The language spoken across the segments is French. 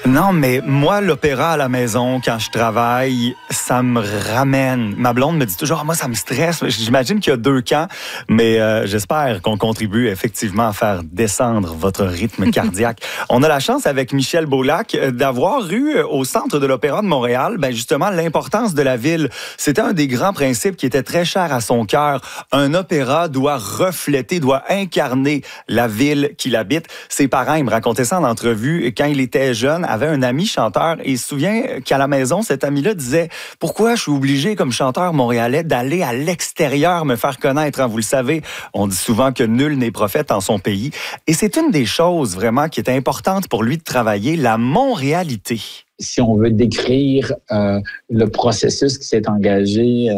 Non, mais moi, l'opéra à la maison, quand je travaille, ça me ramène. Ma blonde me dit toujours, moi, ça me stresse. J'imagine qu'il y a 2 camps, mais j'espère qu'on contribue effectivement à faire descendre votre rythme cardiaque. On a la chance, avec Michel Beaulac, d'avoir eu au Centre de l'Opéra de Montréal, justement, l'importance de la ville. C'était un des grands principes qui était très cher à son cœur. Un opéra doit refléter, doit incarner la ville qu'il habite. Ses parents, il me racontait ça en entrevue, quand il était jeune, avait un ami chanteur et il se souvient qu'à la maison, cet ami-là disait « Pourquoi je suis obligé, comme chanteur montréalais, d'aller à l'extérieur me faire connaître? » Vous le savez, on dit souvent que nul n'est prophète en son pays. Et c'est une des choses vraiment qui est importante pour lui de travailler, la montréalité. Si on veut décrire le processus qui s'est engagé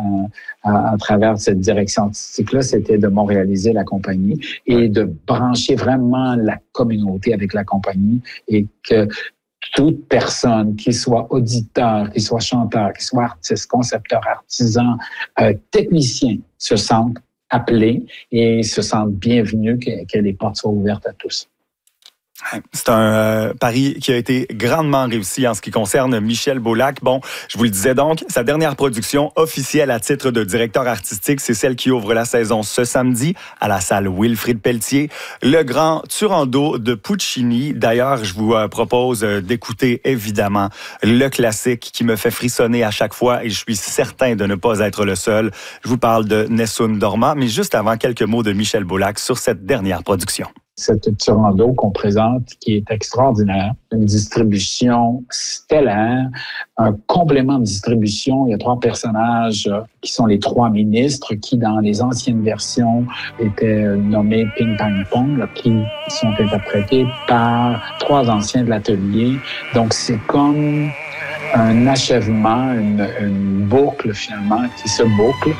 à travers cette direction artistique-là, c'était de montréaliser la compagnie et de brancher vraiment la communauté avec la compagnie et que toute personne, qui soit auditeur, qui soit chanteur, qui soit artiste, concepteur, artisan, technicien, se sente appelé et se sente bienvenu, que les portes soient ouvertes à tous. C'est un pari qui a été grandement réussi en ce qui concerne Michel Beaulac. Bon, je vous le disais donc, sa dernière production officielle à titre de directeur artistique, c'est celle qui ouvre la saison ce samedi à la salle Wilfrid Pelletier, le grand Turandot de Puccini. D'ailleurs, je vous propose d'écouter évidemment le classique qui me fait frissonner à chaque fois et je suis certain de ne pas être le seul. Je vous parle de Nessun Dorma, mais juste avant, quelques mots de Michel Beaulac sur cette dernière production. Cette Turandot qu'on présente, qui est extraordinaire, une distribution stellaire, un complément de distribution. Il y a 3 personnages qui sont les 3 ministres qui, dans les anciennes versions, étaient nommés Ping Pang Pong, qui sont interprétés par 3 anciens de l'atelier. Donc, c'est comme un achèvement, une boucle finalement qui se boucle